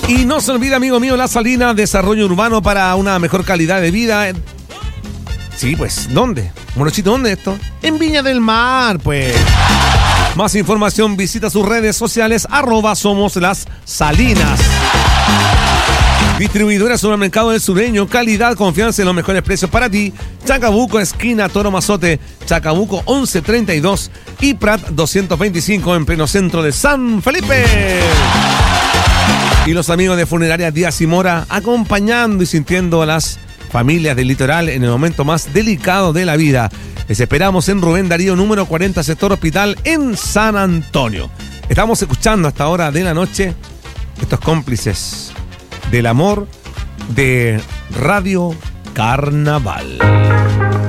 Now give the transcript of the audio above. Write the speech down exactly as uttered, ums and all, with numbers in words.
Y no se olvide, amigo mío, La Salina, desarrollo urbano para una mejor calidad de vida. Sí, pues, ¿dónde? Morochito, ¿dónde esto? En Viña del Mar, pues. Más información, visita sus redes sociales, arroba Somos Las Salinas. Distribuidora Supermercado del Sureño, calidad, confianza en los mejores precios para ti. Chacabuco, esquina Toro Mazote, Chacabuco once treinta y dos y Prat doscientos veinticinco en pleno centro de San Felipe. Y los amigos de Funeraria Díaz y Mora, acompañando y sintiendo a las familias del litoral en el momento más delicado de la vida. Les esperamos en Rubén Darío, número cuarenta, sector Hospital, en San Antonio. Estamos escuchando hasta hora de la noche estos cómplices del amor de Radio Carnaval.